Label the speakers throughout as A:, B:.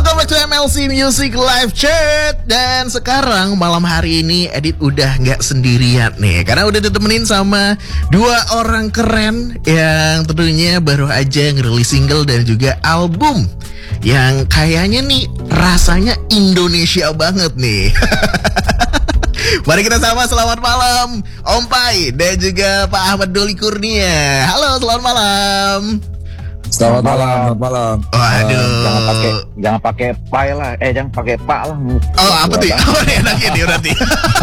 A: Welcome back to MLC Music Live Chat. Dan sekarang malam hari ini Edit udah gak sendirian nih, karena udah ditemenin sama dua orang keren yang tentunya baru aja ngerilis single dan juga album yang kayaknya nih rasanya Indonesia banget nih. Mari kita sama selamat malam Om Pai dan juga Pak Ahmad Doli Kurnia. Halo, selamat malam.
B: Selamat malam.
A: Waduh.
B: Jangan pakai pai lah. Jangan pakai pak lah.
A: Oh, apa tuh? Oh, enaknya dia berarti.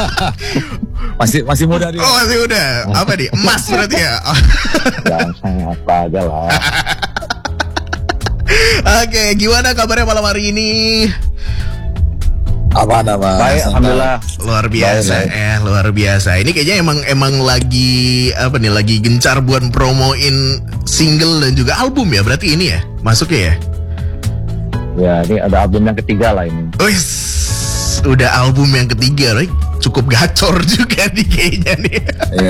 B: Masih muda dia.
A: Oh, masih muda. Apa nih? Emas berarti ya.
B: Jangan sangat apa aja lah.
A: Oke, gimana kabarnya malam hari ini?
B: Baik, alhamdulillah.
A: Luar biasa,
B: baik.
A: Luar biasa. Ini kayaknya emang lagi apa nih? Lagi gencar buat promoin single dan juga album ya. Berarti ini ya masuknya ya?
B: Ya, ini ada album yang ketiga lah ini.
A: Wis, udah album yang ketiga, right? Cukup gacor juga nih kayaknya nih.
B: Iya.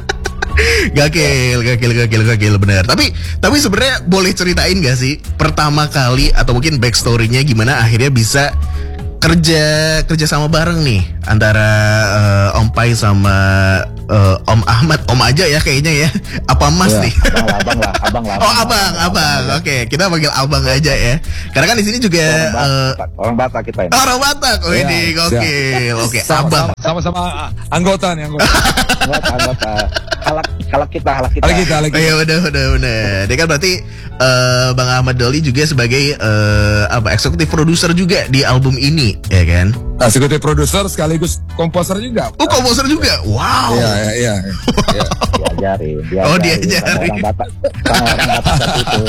A: Gakil benar. Tapi sebenarnya boleh ceritain gak sih pertama kali atau mungkin backstory-nya gimana akhirnya bisa kerja sama bareng nih antara Om Pai sama Om Ahmad. Om aja ya kayaknya ya. Apa Mas
B: ya,
A: nih?
B: Abang lah.
A: Oh, abang. Oke, kita panggil abang aja ya. Karena kan di sini juga
B: orang Batak kita ini.
A: Orang Batak. Oh, ini gokil. Oke, abang.
C: Sama-sama anggota nih,
B: Anggota. Halak kita.
A: Iya, udah. Dia kan berarti Bang Ahmad Doli juga sebagai eksekutif produser juga di album ini, ya kan?
C: Eksekutif produser sekaligus komposer juga.
A: Oh, komposer juga. Wow.
C: Iya.
B: Diajarin.
A: Diajarin.
B: Sama orang Batak itu.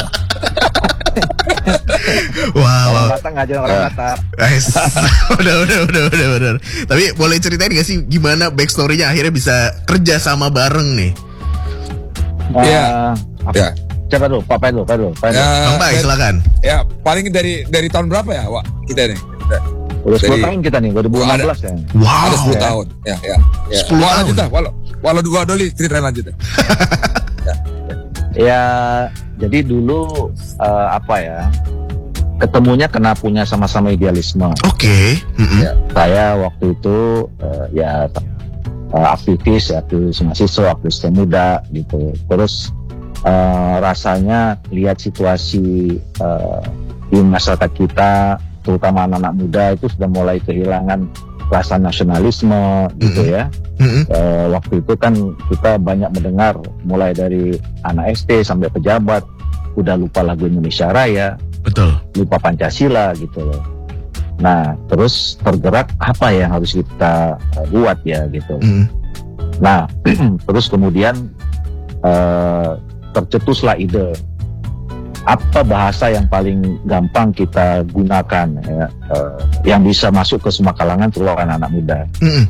A: Wow.
B: Orang Batak ngajarin orang Batak.
A: Guys, udah. Tapi boleh ceritain gak sih gimana backstory-nya akhirnya bisa kerja sama bareng nih?
C: Iya.
B: Coba dulu, Pak Pai dulu.
A: Bang Pai, silakan.
C: Ya, paling dari tahun berapa ya, Wak? Kita nih.
B: Udah 10 tahun kita nih, 2016 ya.
A: Wow.
C: Ada 10 tahun. Ya.
A: 10 tahun.
C: Lanjut dah, walau dua Doli ceritain lanjut.
B: Ya, jadi dulu ketemunya karena punya sama-sama idealisme.
A: Oke.
B: Ya, saya waktu itu aktivis mahasiswa, aktivis pemuda gitu. Terus rasanya lihat situasi di masyarakat kita, terutama anak-anak muda itu sudah mulai kehilangan rasa nasionalisme gitu ya. Waktu itu kan kita banyak mendengar mulai dari anak SD sampai pejabat udah lupa lagu Indonesia Raya,
A: betul,
B: lupa Pancasila gitu loh. Nah, terus tergerak apa yang harus kita buat ya gitu. Nah, terus kemudian tercetuslah ide apa bahasa yang paling gampang kita gunakan ya, yang bisa masuk ke semua kalangan terutama anak-anak muda.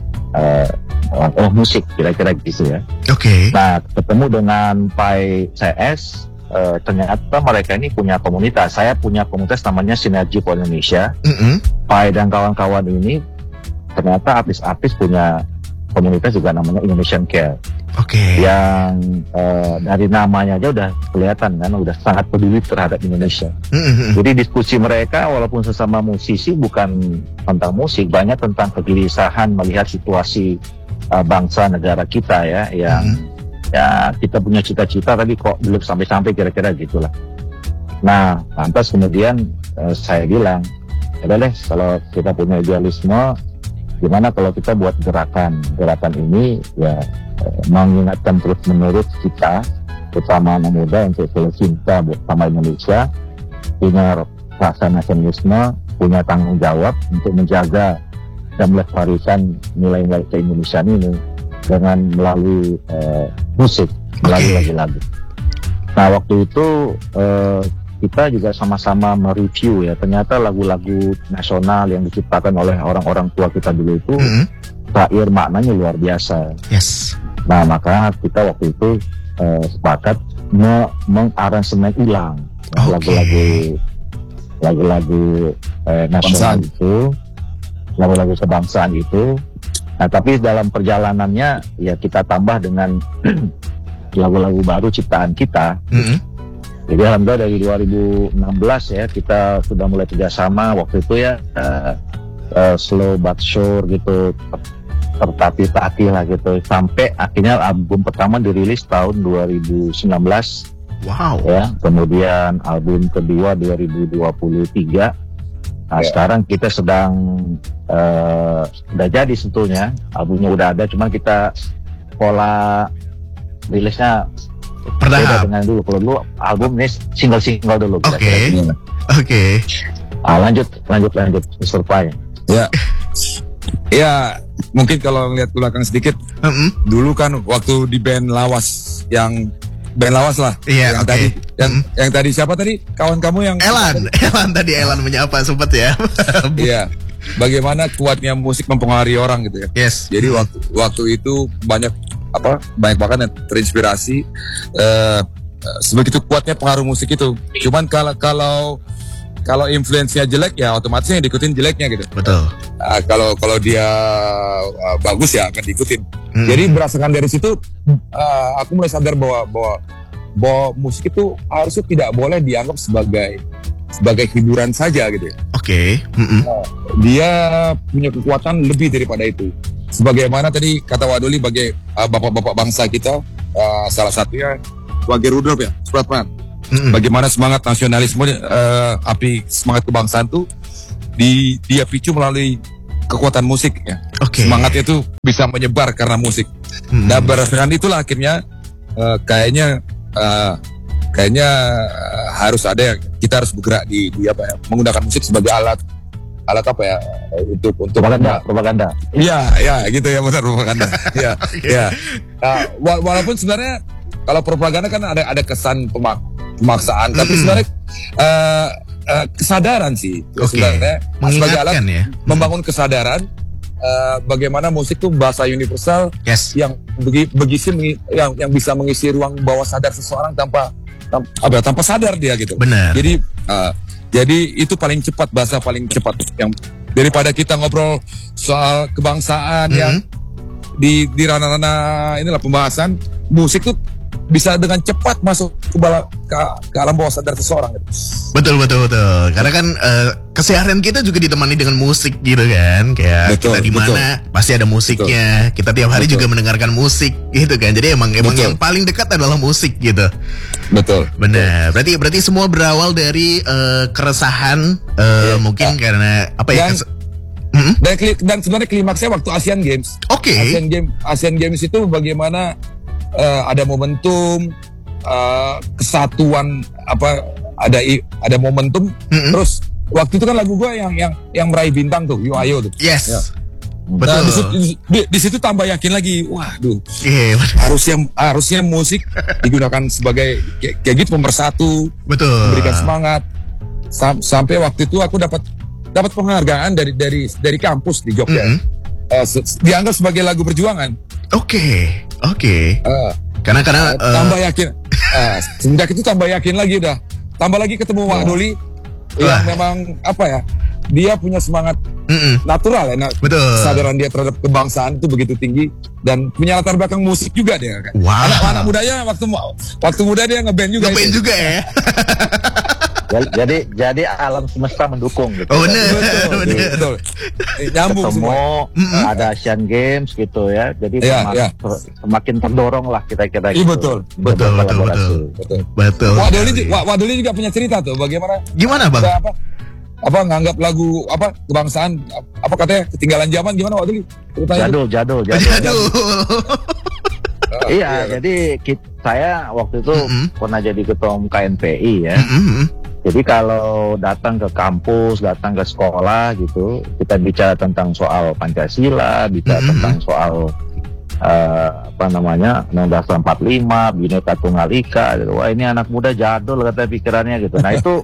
B: Musik kira-kira gitu ya.
A: Oke.
B: Nah, ketemu dengan Pai CS, ternyata mereka ini punya komunitas. Saya punya komunitas namanya Sinergi for Indonesia. Pai dan kawan-kawan ini ternyata artis-artis punya komunitas juga namanya Indonesian Care.
A: Oke.
B: Yang dari namanya aja udah kelihatan kan, udah sangat peduli terhadap Indonesia. Jadi diskusi mereka walaupun sesama musisi bukan tentang musik, banyak tentang kegelisahan melihat situasi bangsa negara kita ya, yang ya kita punya cita-cita tapi kok belum sampai-sampai kira-kira gitulah. Nah, lantas kemudian saya bilang, ya deh kalau kita punya idealisme, gimana kalau kita buat gerakan ini ya mengingatkan terus-menerus kita, terutama anak muda untuk selalu cinta bersama Indonesia, punya rasa nasionalisme, punya tanggung jawab untuk menjaga dan melestarikan nilai-nilai ke-Indonesiaan ini dengan melalui musik, melalui lagu-lagu. Nah, waktu itu kita juga sama-sama mereview ya, ternyata lagu-lagu nasional yang diciptakan oleh orang-orang tua kita dulu itu syair maknanya luar biasa.
A: Yes.
B: Nah, maka kita waktu itu sepakat mengaransemen ulang lagu-lagu nasional itu, lagu-lagu kebangsaan itu. Nah, tapi dalam perjalanannya ya kita tambah dengan lagu-lagu baru ciptaan kita. Jadi alhamdulillah dari 2016 ya kita sudah mulai kerjasama waktu itu ya, slow but sure gitu, tertatih-tatih lah gitu, sampai akhirnya album pertama dirilis tahun 2019.
A: Wow.
B: Ya, kemudian album kedua 2023. Nah, sekarang kita sedang udah jadi sebetulnya, albumnya udah ada, cuman kita pola rilisnya beda dengan dulu. Kalau dulu album ini single-single dulu.
A: Oke.
B: Lanjut Mr. Pai.
C: Ya, mungkin kalau ngeliat belakang sedikit, dulu kan waktu di band Lawas lah.
A: Iya,
C: yang tadi, yang tadi siapa tadi? Kawan kamu yang
A: Elan tadi menyapa sempet ya.
C: Iya. Bagaimana kuatnya musik mempengaruhi orang gitu ya.
A: Yes.
C: Jadi waktu itu banyak banget yang terinspirasi. Sebegitu kuatnya pengaruh musik itu. Cuman kalau influence-nya jelek ya otomatis yang diikutin jeleknya gitu.
A: Betul.
C: Kalau dia bagus ya akan diikutin. Jadi berdasarkan dari situ aku mulai sadar bahwa musik itu harusnya tidak boleh dianggap sebagai hiburan saja gitu ya.
A: Oke.
C: Dia punya kekuatan lebih daripada itu. Sebagaimana tadi kata Wadoli sebagai bapak-bapak bangsa kita, salah satunya Wage Rudolf ya, Supratman. Bagaimana semangat nasionalisme, api semangat kebangsaan itu dia picu melalui kekuatan musik ya. Semangatnya itu bisa menyebar karena musik. Dan berdasarkan itulah akhirnya kayaknya harus ada kita harus bergerak di menggunakan musik sebagai alat untuk
B: propaganda.
C: Iya gitu ya, benar, propaganda. Iya. Walaupun sebenarnya kalau propaganda kan ada kesan pemaksaan, tapi sebenarnya kesadaran sih sebenarnya sebagai alat membangun kesadaran. Bagaimana musik itu bahasa universal yang yang bisa mengisi ruang bawah sadar seseorang tanpa sadar dia gitu.
A: Benar.
C: Jadi itu paling cepat, bahasa paling cepat yang daripada kita ngobrol soal kebangsaan yang di ranah-ranah inilah pembahasan, musik tuh bisa dengan cepat masuk ke alam bawah sadar seseorang gitu.
A: Betul. Karena kan keseharian kita juga ditemani dengan musik gitu kan. Kayak kita di mana pasti ada musiknya. Kita tiap hari juga mendengarkan musik gitu kan. Jadi emang yang paling dekat adalah musik gitu.
C: Betul.
A: Benar. Berarti semua berawal dari keresahan mungkin karena apa ya?
C: Dan sebenarnya klimaksnya waktu Asian Games. Asian Games itu bagaimana ada momentum kesatuan ada momentum. Terus waktu itu kan lagu gue yang meraih bintang tuh, Yo Ayo tuh.
A: Yes.
C: Ya.
A: Betul.
C: Nah, di situ tambah yakin lagi. Waduh. Harusnya musik digunakan sebagai kayak gitu pemersatu.
A: Betul.
C: Memberikan semangat. Sampai waktu itu aku dapat penghargaan dari kampus di Jogja. Dianggap sebagai lagu perjuangan.
A: Oke. Karena
C: tambah yakin. Semenjak itu tambah yakin lagi udah. Tambah lagi ketemu Wak Doli yang memang dia punya semangat natural ya.
A: Betul.
C: Kesadaran dia terhadap kebangsaan itu begitu tinggi dan punya latar belakang musik juga dia kan.
A: Wow.
C: Anak mudanya waktu muda dia ngeband juga.
A: Ngeband juga ya.
B: Jadi alam semesta mendukung gitu.
A: Oh benar.
C: Betul. Nyambung
B: ketemu
C: semua.
B: Ada Asian Games gitu ya. Jadi semakin terdorong lah kita gitu.
C: Betul. Wadoli juga punya cerita tuh bagaimana.
A: Gimana Bang?
C: Nganggap lagu kebangsaan katanya ketinggalan zaman, gimana Wadoli?
B: Jadul. Iya, jadi saya waktu itu pernah jadi ketua umum KNPI ya. Jadi kalau datang ke kampus, datang ke sekolah gitu, kita bicara tentang soal Pancasila, bicara tentang soal Undang-Undang 45, Bhinneka Tunggal Ika gitu. Wah, ini anak muda jadul kata pikirannya gitu. Nah, itu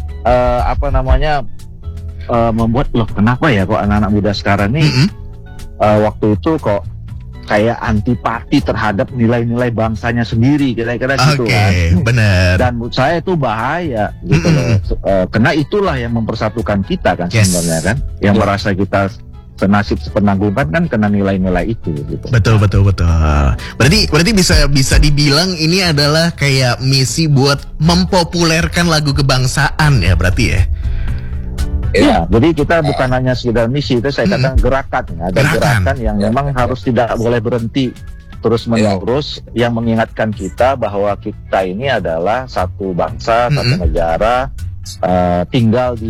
B: membuat loh kenapa ya kok anak-anak muda sekarang nih waktu itu kok kayak antipati terhadap nilai-nilai bangsanya sendiri kira-kira gitu kan.
A: Benar.
B: Dan menurut saya itu bahaya gitu loh. Karena itulah yang mempersatukan kita kan sebenarnya kan. Yang merasa kita senasib sepenanggungan kan kena nilai-nilai itu gitu.
A: Betul. Berarti bisa dibilang ini adalah kayak misi buat mempopulerkan lagu kebangsaan ya berarti ya.
B: Ya, jadi kita bukan hanya sekedar misi, itu saya katakan gerakan. Ada gerakan yang memang harus tidak boleh berhenti terus menerus yang mengingatkan kita bahwa kita ini adalah satu bangsa, satu negara, tinggal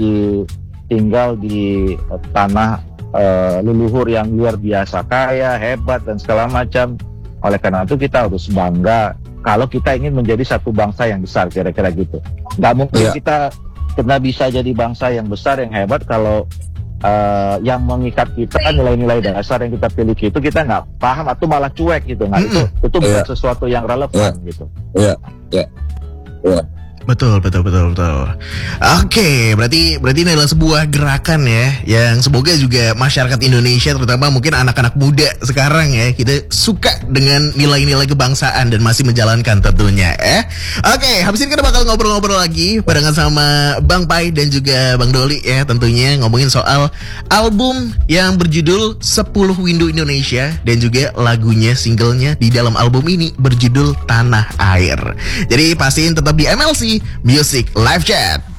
B: di tanah leluhur yang luar biasa kaya, hebat dan segala macam. Oleh karena itu kita harus bangga kalau kita ingin menjadi satu bangsa yang besar, kira-kira gitu. Nggak mungkin kita bisa jadi bangsa yang besar, yang hebat kalau yang mengikat kita nilai-nilai dasar yang kita pilih itu kita nggak paham atau malah cuek gitu. Nah itu bukan sesuatu yang relevan gitu.
C: Iya.
A: Betul. Oke, berarti ini adalah sebuah gerakan ya, yang semoga juga masyarakat Indonesia, terutama mungkin anak-anak muda sekarang ya, kita suka dengan nilai-nilai kebangsaan dan masih menjalankan tentunya ya. Oke, habis ini kita bakal ngobrol-ngobrol lagi barengan sama Bang Pai dan juga Bang Doli ya, tentunya ngomongin soal album yang berjudul 10 Windu Indonesia dan juga lagunya, singlenya di dalam album ini berjudul Tanah Air. Jadi pastiin tetap di MLC Music Live Chat.